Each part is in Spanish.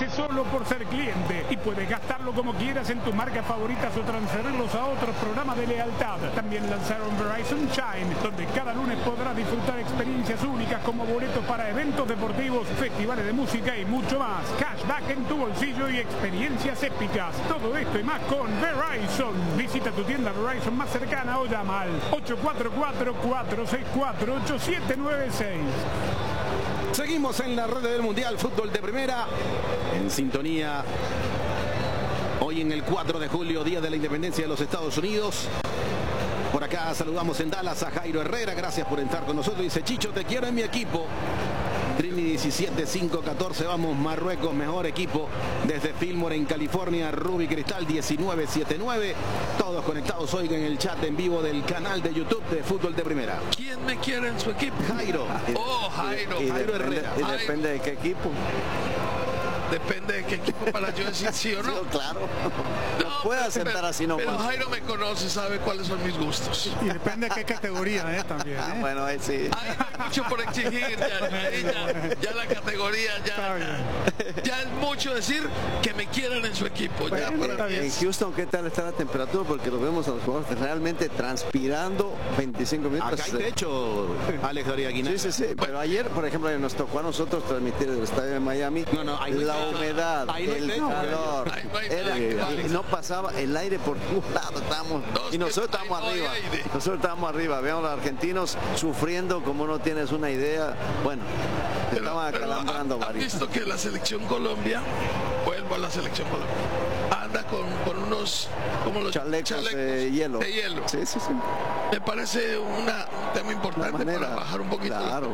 solo por ser cliente y puedes gastarlo como quieras en tus marcas favoritas o transferirlos a otros programas de lealtad. También lanzaron Verizon Shine, donde cada lunes podrás disfrutar experiencias únicas como boletos para eventos deportivos, festivales de música y mucho más. Cashback en tu bolsillo y experiencias épicas. Todo esto y más con Verizon. Visita tu tienda Verizon más cercana o llama al 844-464-8796. Seguimos en la red del Mundial Fútbol de Primera, en sintonía hoy en el 4 de julio, Día de la Independencia de los Estados Unidos. Por acá saludamos en Dallas a Jairo Herrera, gracias por estar con nosotros. Dice: Chicho, te quiero en mi equipo. Trini 17-5-14, vamos Marruecos, mejor equipo. Desde Fillmore en California, Ruby Cristal 1979. Todos conectados hoy en el chat en vivo del canal de YouTube de Fútbol de Primera. ¿Quién me quiere en su equipo? Jairo. Oh, Jairo. Jairo Herrera. Y depende de qué equipo. Depende de qué equipo para yo decir sí o no. Sí, claro. No, puede aceptar así nomás. Pero Jairo me conoce, sabe cuáles son mis gustos. Y depende de qué categoría, también. Bueno, ahí sí. Hay mucho por exigir, ya la categoría, ya es mucho decir que me quieran en su equipo. Ya para mí en Houston, ¿qué tal está la temperatura? Porque lo vemos a los jugadores realmente transpirando 25 minutos. Acá hay techo, Alex Doriaguina. Sí, pero ayer, por ejemplo, nos tocó a nosotros transmitir el estadio de Miami. La humedad, el calor, no pasaba el aire por ningún lado, y nosotros estábamos arriba. Nosotros estábamos arriba, veamos a los argentinos sufriendo como no tienes una idea. Bueno, estaban acalambrando varios. ¿Has visto que la selección Colombia, vuelvo a la selección Colombia, anda con unos como los chalecos de hielo? Sí. Me parece un tema importante para bajar un poquito. Claro,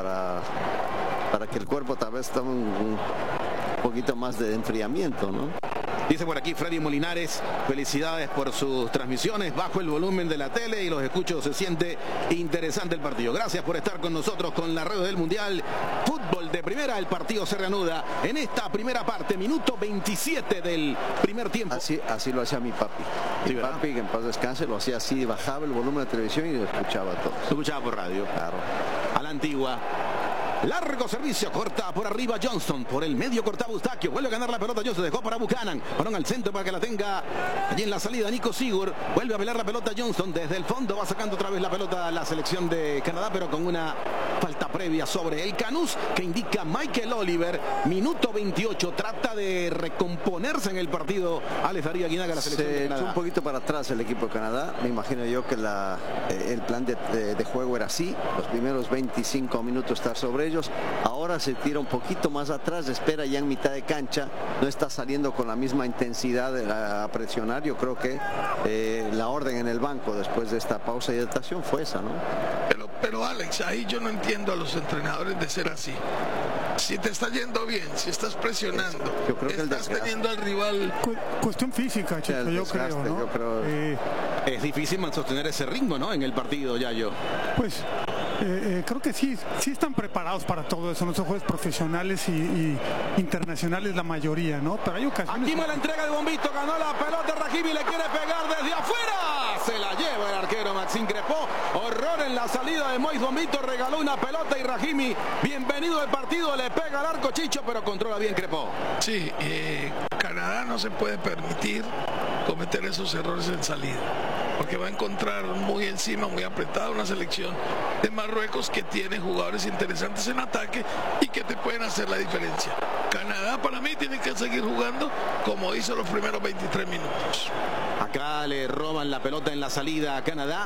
para que el cuerpo tal vez tome un poquito más de enfriamiento, ¿no? Dice por aquí Freddy Molinares: felicidades por sus transmisiones, bajo el volumen de la tele y los escucho, se siente interesante el partido. Gracias por estar con nosotros con la red del Mundial Fútbol de Primera. El partido se reanuda en esta primera parte, minuto 27 del primer tiempo. Así lo hacía mi papi. Sí, mi papi, que en paz descanse, lo hacía así, bajaba el volumen de televisión y lo escuchaba todo. Lo escuchaba por radio. Claro. A la antigua. Largo servicio, corta por arriba Johnston, por el medio corta Eustaquio, vuelve a ganar la pelota Johnston, dejó para Buchanan, balón al centro para que la tenga allí en la salida Nico Sigur, vuelve a pelear la pelota Johnston, desde el fondo va sacando otra vez la pelota a la selección de Canadá, pero con una falta previa sobre el Canús que indica Michael Oliver. Minuto 28, trata de recomponerse en el partido Alex Doriaguinaga, la selección de Canadá. Se echó un poquito para atrás el equipo de Canadá, me imagino yo que el plan de juego era así, los primeros 25 minutos estar sobre ellos. Ahora se tira un poquito más atrás, espera ya en mitad de cancha, no está saliendo con la misma intensidad a presionar. Yo creo que la orden en el banco después de esta pausa y adaptación fue esa, ¿no? Pero Alex, ahí yo no entiendo a los entrenadores de ser así. Si te está yendo bien, si estás presionando, yo creo que estás teniendo al rival. Cuestión física, Chico, yo creo, ¿no? Es difícil sostener ese ritmo, ¿no? En el partido, Yayo. Pues creo que sí están preparados para todo eso, no son jugadores profesionales y internacionales la mayoría, ¿no? Pero hay ocasiones. Aquí la entrega de Bombito, ganó la pelota, Rahimi le quiere pegar desde afuera, se la lleva el arquero Maxime Crepó. Horror en la salida de Mois. Bombito regaló una pelota y Rahimi, bienvenido al partido, le pega al arco Chicho, pero controla bien Crepó. Sí, Canadá no se puede permitir cometer esos errores en salida, porque va a encontrar muy encima, muy apretada una selección de Marruecos que tiene jugadores interesantes en ataque y que te pueden hacer la diferencia. Canadá para mí tiene que seguir jugando como hizo los primeros 23 minutos. Acá le roban la pelota en la salida a Canadá.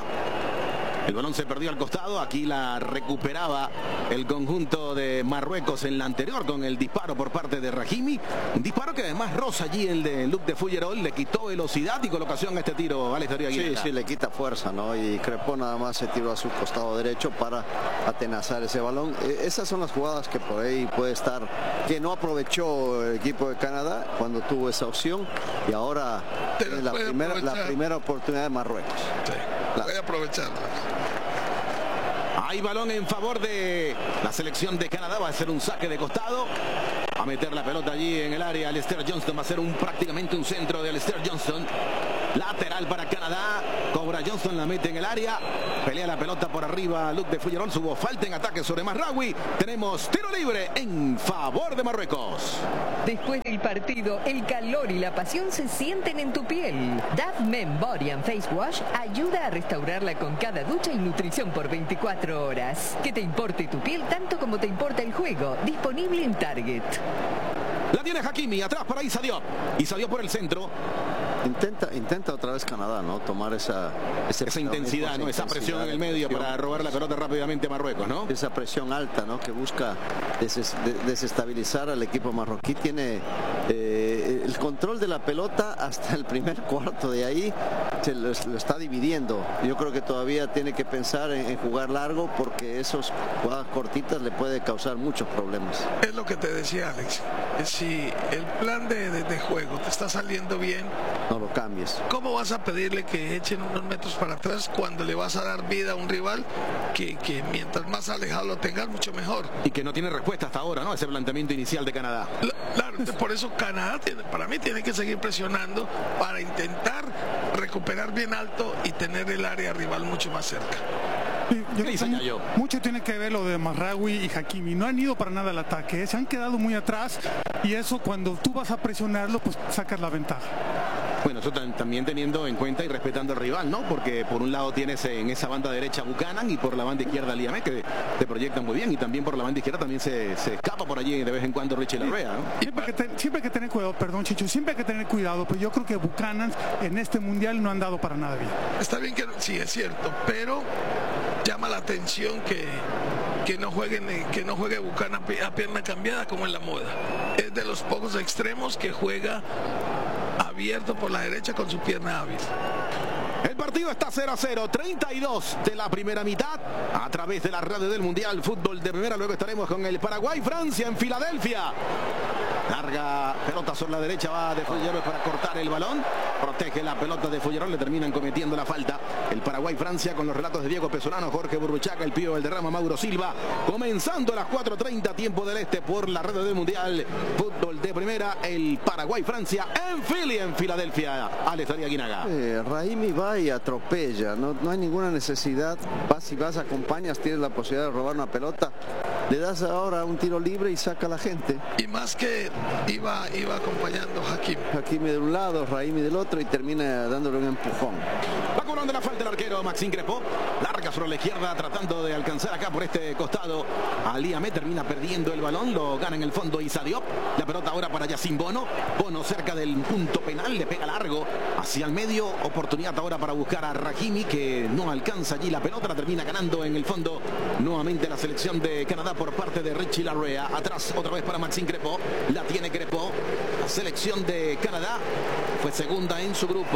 El balón se perdió al costado, aquí la recuperaba el conjunto de Marruecos en la anterior con el disparo por parte de Rahimi. Un disparo que además roza allí el de Luc de Fougerolles, le quitó velocidad y colocación a este tiro, Alex Doriaguinaga. Sí, le quita fuerza, ¿no? Y Crepó nada más se tiró a su costado derecho para atenazar ese balón. Esas son las jugadas que por ahí puede estar, que no aprovechó el equipo de Canadá cuando tuvo esa opción y ahora tiene la primera oportunidad de Marruecos. Sí, voy a aprovecharla. Hay balón en favor de la selección de Canadá, va a ser un saque de costado. a meter la pelota allí en el área. Alistair Johnston va a ser prácticamente un centro de Alistair Johnston. Lateral para Canadá. Cobra Johnston, la mete en el área. Pelea la pelota por arriba Luc de Fouillerol. Hubo falta en ataque sobre Mazraoui. Tenemos tiro libre en favor de Marruecos. Después del partido, el calor y la pasión se sienten en tu piel. Dove Men Body and Face Wash ayuda a restaurarla con cada ducha y nutrición por 24 horas. Que te importe tu piel tanto como te importa el juego. Disponible en Target. La tiene Hakimi, atrás para Issa Diop. Issa Diop por el centro. Intenta otra vez Canadá, ¿no? Tomar esa intensidad, ¿no? Esa presión en el medio para robar la pelota rápidamente a Marruecos, ¿no? Esa presión alta, ¿no? Que busca desestabilizar al equipo marroquí. Tiene el control de la pelota hasta el primer cuarto. De ahí se lo está dividiendo. Yo creo que todavía tiene que pensar en jugar largo, porque esos jugadas cortitas le puede causar muchos problemas. Es lo que te decía, Alex. Si el plan de juego te está saliendo bien, no lo cambies. ¿Cómo vas a pedirle que echen unos metros para atrás cuando le vas a dar vida a un rival que mientras más alejado lo tengas, mucho mejor? Y que no tiene respuesta hasta ahora, ¿no? Ese planteamiento inicial de Canadá. Claro, por eso Canadá para mí tiene que seguir presionando para intentar recuperar bien alto y tener el área rival mucho más cerca. Yo creo que mucho tiene que ver lo de Mazraoui y Hakimi. No han ido para nada al ataque, se han quedado muy atrás, y eso, cuando tú vas a presionarlo, pues sacas la ventaja. Bueno, eso también teniendo en cuenta y respetando al rival, ¿no? Porque por un lado tienes en esa banda derecha a Buchanan y por la banda izquierda a Liamé, que te proyectan muy bien, y también por la banda izquierda también se escapa por allí de vez en cuando Richie Larrea, ¿no? Siempre hay que tener cuidado, perdón, Chicho, siempre hay que tener cuidado, pues yo creo que Buchanan en este mundial no han dado para nada bien. Está bien que sí, es cierto, pero llama la atención que no juegue Buchanan a pierna cambiada como en la moda. Es de los pocos extremos que juega abierto por la derecha con su pierna hábil. El partido está 0-0, 32 de la primera mitad, a través de la radio del Mundial Fútbol de Primera. Luego estaremos con el Paraguay-Francia en Filadelfia. Larga pelota sobre la derecha, va de Fouillerol para cortar el balón. Protege la pelota de Fouillerol, le terminan cometiendo la falta. El Paraguay-Francia con los relatos de Diego Pesolano, Jorge Burruchaga, el Pío Valderrama, Mauro Silva. Comenzando a las 4:30, tiempo del este, por la radio del Mundial Fútbol de Primera. El Paraguay-Francia en Philly, en Filadelfia. Alex Ariaguinaga. Raimi va y atropella, no hay ninguna necesidad. Si vas, acompañas, tienes la posibilidad de robar una pelota, le das ahora un tiro libre y saca a la gente. Y más que iba acompañando Hakimi de un lado, Raimi del otro, y termina dándole un empujón. Va cobrando la falta el arquero Maxime Crépeau. Larga sobre la izquierda, tratando de alcanzar acá por este costado a Liamé. Termina perdiendo el balón, lo gana en el fondo Issa Diop. La pelota ahora para Yacine Bono. Bono cerca del punto penal, le pega largo hacia el medio. Oportunidad ahora para buscar a Rahimi, que no alcanza allí la pelota. La termina ganando en el fondo nuevamente la selección de Canadá por parte de Richie Larrea. Atrás otra vez para Maxime Crépeau. La tiene Crépeau. La selección de Canadá fue segunda en su grupo.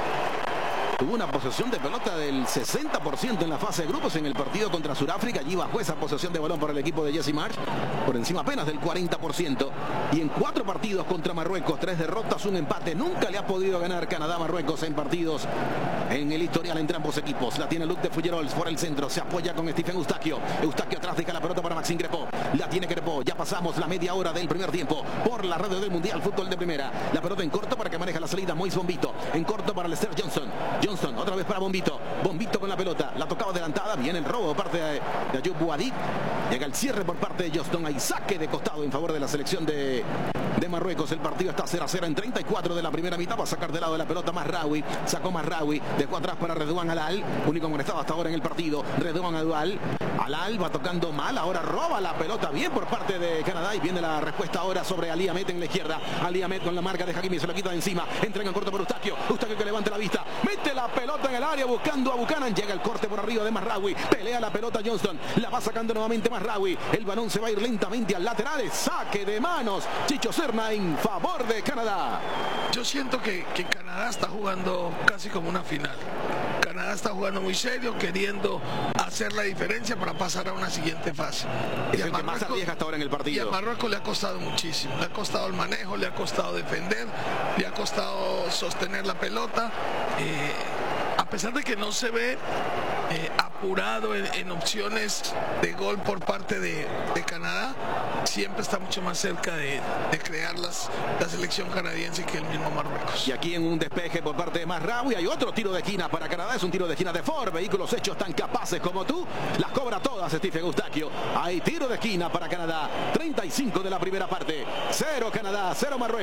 Tuvo una posesión de pelota del 60% en la fase de grupos en el partido contra Sudáfrica. Allí bajó esa posesión de balón para el equipo de Jesse Marsch, por encima apenas del 40%. Y en 4 partidos contra Marruecos, 3 derrotas, 1 empate. Nunca le ha podido ganar Canadá a Marruecos en partidos en el historial entre ambos equipos. La tiene Luc de Fouillerol por el centro. Se apoya con Stephen Eustaquio. Eustaquio atrás, deja la pelota para Maxime Crépeau. La tiene Crépeau. Ya pasamos la media hora del primer tiempo por la radio del Mundial Fútbol de Primera. La pelota en corto para que maneja la salida Moise Bombito. En corto para Alistair Johnston. Johnson otra vez para Bombito. Bombito con la pelota. La tocaba adelantada. Viene el robo por parte de Ayoub Boadi. Llega el cierre por parte de Johnston. Hay saque de costado en favor de la selección de Marruecos. El partido está 0-0 en 34 de la primera mitad. Va a sacar de lado de la pelota Mazraoui. Sacó Mazraoui. Dejó atrás para Redouane Alal. Único conectado hasta ahora en el partido. Redouane Alal. Alal va tocando mal. Ahora roba la pelota bien por parte de Canadá. Y viene la respuesta ahora sobre Ali Ahmed en la izquierda. Ali Ahmed con la marca de Hakimi. Se lo quita de encima. Entrega en corto por Eustaquio. Eustaquio que levanta la vista. Mete la pelota en el área buscando a Buchanan. Llega el corte por arriba de Mazraoui. Pelea la pelota Johnston. La va sacando nuevamente Mazraoui. El balón se va a ir lentamente al lateral. Saque de manos. Chicho Serna en favor de Canadá. Yo siento que Canadá está jugando casi como una final. Canadá está jugando muy serio, queriendo hacer la diferencia para pasar a una siguiente fase. Es el que más arriesga hasta ahora en el partido. Y a Marruecos le ha costado muchísimo. Le ha costado el manejo, le ha costado defender, le ha costado sostener la pelota. pesar de que no se ve apurado en opciones de gol por parte de Canadá, siempre está mucho más cerca de crear la selección canadiense que el mismo Marruecos. Y aquí en un despeje por parte de Mazraoui hay otro tiro de esquina para Canadá. Es un tiro de esquina de Ford. Vehículos hechos tan capaces como tú. Las cobra todas Stephen Eustaquio. Hay tiro de esquina para Canadá. 35 de la primera parte. 0 Canadá, 0 Marruecos.